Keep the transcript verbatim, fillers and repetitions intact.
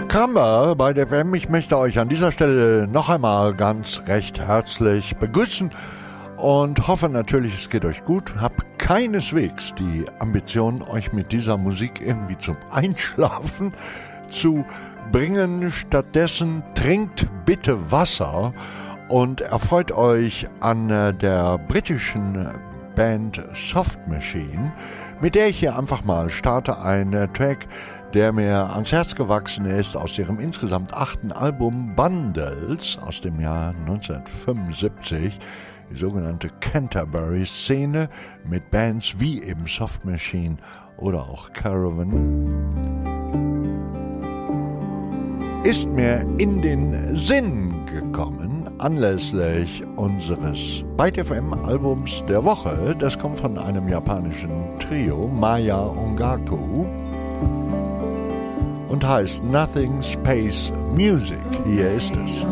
Kramba bei der F M. Ich möchte euch an dieser Stelle noch einmal ganz recht herzlich begrüßen und hoffe natürlich, es geht euch gut. Hab keineswegs die Ambition, euch mit dieser Musik irgendwie zum Einschlafen zu bringen. Stattdessen trinkt bitte Wasser und erfreut euch an der britischen Band Soft Machine, mit der ich hier einfach mal starte, ein Track, der mir ans Herz gewachsen ist, aus ihrem insgesamt achten Album Bundles aus dem Jahr neunzehnhundertfünfundsiebzig, die sogenannte Canterbury-Szene mit Bands wie eben Soft Machine oder auch Caravan, ist mir in den Sinn gekommen anlässlich unseres Byte F M Albums der Woche. Das kommt von einem japanischen Trio, Maya Ongaku, und heißt Nothing Space Music. Hier ist es.